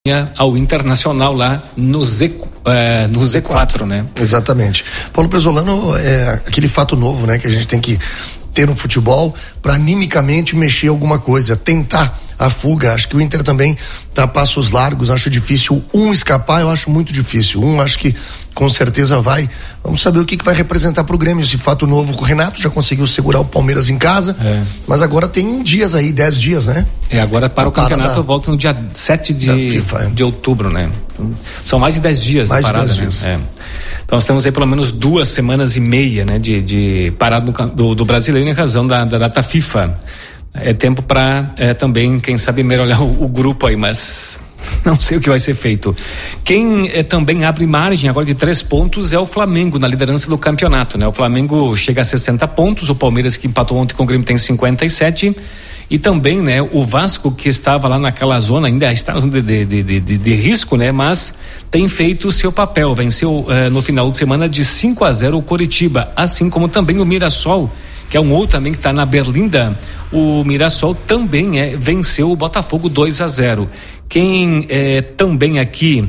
ao Internacional lá no Z4, né? Exatamente. Paulo Pezzolano, é aquele fato novo, né, que a gente tem que ter no futebol para animicamente mexer alguma coisa, tentar a fuga. Acho que o Inter também tá a passos largos, acho difícil escapar, eu acho muito difícil. Acho que com certeza vai. Vamos saber o que vai representar pro Grêmio esse fato novo. O Renato já conseguiu segurar o Palmeiras em casa, mas agora tem dias aí, 10 dias, né? Agora para o campeonato volta no dia 7 de outubro, né? Então, são mais de 10 dias de parada, né? Então nós temos aí pelo menos 2 semanas e meia, né, de parada do brasileiro em razão da data FIFA. É tempo para também, quem sabe, melhorar o grupo aí, mas não sei o que vai ser feito. Quem também abre margem agora de 3 pontos é o Flamengo na liderança do campeonato, né? O Flamengo chega a 60 pontos, o Palmeiras, que empatou ontem com o Grêmio, tem 57. E também, né, o Vasco, que estava lá naquela zona, ainda está de risco, né, mas tem feito o seu papel, venceu no final de semana de 5-0 o Coritiba, assim como também o Mirassol, que é um outro também que está na Berlinda. O Mirassol também venceu o Botafogo 2-0. Quem também aqui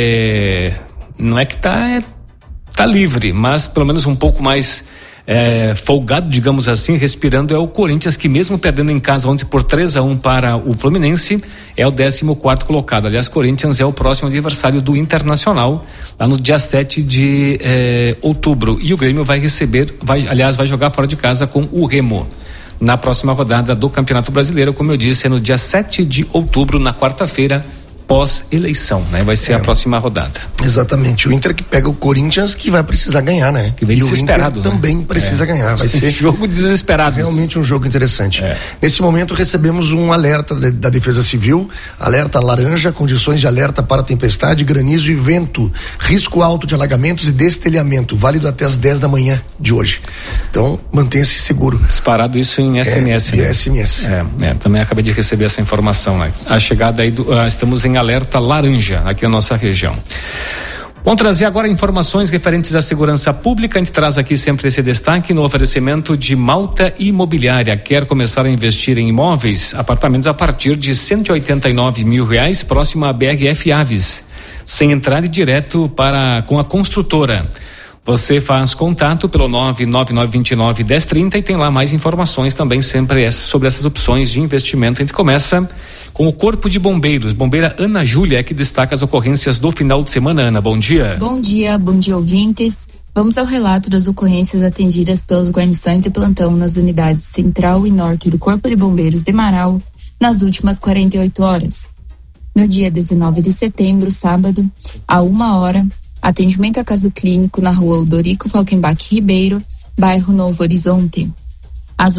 não é que tá livre, mas pelo menos um pouco mais folgado, digamos assim, respirando, é o Corinthians, que mesmo perdendo em casa ontem por 3-1 para o Fluminense, é o 14º colocado. Aliás, Corinthians é o próximo adversário do Internacional, lá no dia 7 de outubro. E o Grêmio vai jogar fora de casa com o Remo na próxima rodada do Campeonato Brasileiro. Como eu disse, é no dia 7 de outubro, na quarta-feira, pós-eleição, né? Vai ser a próxima rodada. Exatamente. O Inter que pega o Corinthians, que vai precisar ganhar, né? Que vem desesperado. O Inter também precisa ganhar. Vai ser jogo desesperado. Realmente um jogo interessante. Nesse momento recebemos um alerta da Defesa Civil, alerta laranja, condições de alerta para tempestade, granizo e vento, risco alto de alagamentos e destelhamento, válido até as 10 da manhã de hoje. Então, mantenha-se seguro. Disparado isso em SMS, né? SMS. Também acabei de receber essa informação, né? A chegada aí estamos em alerta laranja aqui na nossa região. Vamos trazer agora informações referentes à segurança pública. A gente traz aqui sempre esse destaque no oferecimento de Malta Imobiliária. Quer começar a investir em imóveis? Apartamentos a partir de R$189 mil, próximo à BRF Aves, sem entrada e direto com a construtora. Você faz contato pelo 99929-1030 e tem lá mais informações também sempre sobre essas opções de investimento. A gente começa com o Corpo de Bombeiros. Bombeira Ana Júlia, que destaca as ocorrências do final de semana. Ana, bom dia. Bom dia ouvintes. Vamos ao relato das ocorrências atendidas pelas guarnições de plantão nas unidades Central e Norte do Corpo de Bombeiros de Marau nas últimas 48 horas. No dia 19 de setembro, sábado, a 1h, atendimento a caso clínico na rua Odorico Falkenbach Ribeiro, bairro Novo Horizonte. Às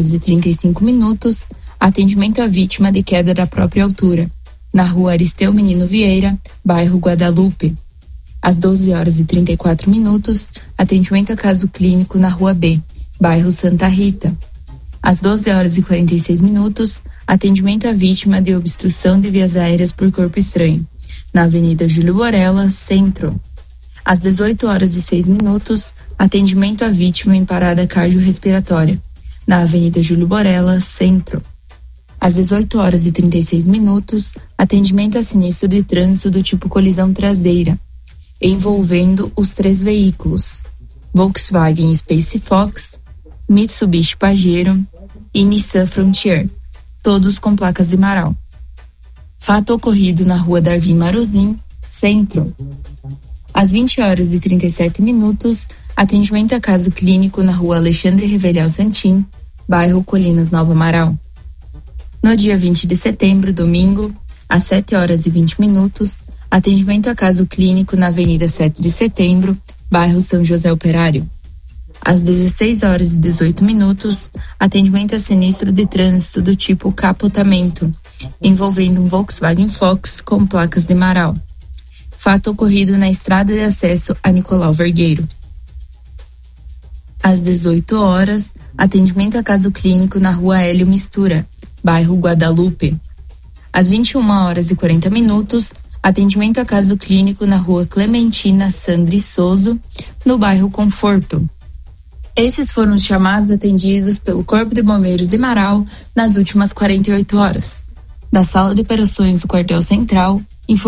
8h35, atendimento à vítima de queda da própria altura, na rua Aristeu Menino Vieira, bairro Guadalupe. Às 12h34, atendimento a caso clínico na rua B, bairro Santa Rita. Às 12h46, atendimento à vítima de obstrução de vias aéreas por corpo estranho, na Avenida Júlio Borella, Centro. Às 18h06, atendimento à vítima em parada cardiorrespiratória, na Avenida Júlio Borella, Centro. Às 18h36, atendimento a sinistro de trânsito do tipo colisão traseira, envolvendo os 3 veículos: Volkswagen Space Fox, Mitsubishi Pajero e Nissan Frontier, todos com placas de Marau. Fato ocorrido na rua Darwin Marozin, Centro. Às 20h37, atendimento a caso clínico na rua Alexandre Revelhal Santim, bairro Colinas Nova Marau. No dia 20 de setembro, domingo, às 7h20, atendimento a caso clínico na Avenida 7 de Setembro, bairro São José Operário. Às 16h18, atendimento a sinistro de trânsito do tipo capotamento, envolvendo um Volkswagen Fox com placas de Marau. Fato ocorrido na estrada de acesso a Nicolau Vergueiro. Às 18h, atendimento a caso clínico na rua Hélio Mistura, bairro Guadalupe. Às 21h40, atendimento a caso clínico na rua Clementina Sandri Souza, no bairro Conforto. Esses foram os chamados atendidos pelo Corpo de Bombeiros de Marau nas últimas 48 horas. Da Sala de Operações do Quartel Central,